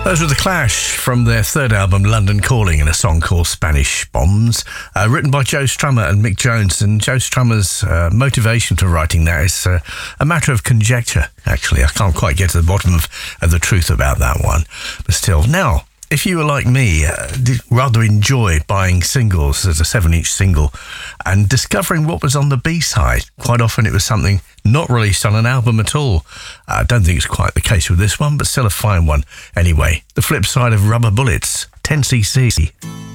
Those were The Clash from their third album, London Calling, and a song called Spanish Bombs, written by Joe Strummer and Mick Jones. And Joe Strummer's motivation for writing that is a matter of conjecture, actually. I can't quite get to the bottom of the truth about that one. But still, now, if you were like me, rather enjoy buying singles as a 7-inch single and discovering what was on the B-side. Quite often it was something not released on an album at all. I don't think it's quite the case with this one, but still a fine one. Anyway, the flip side of Rubber Bullets, 10cc.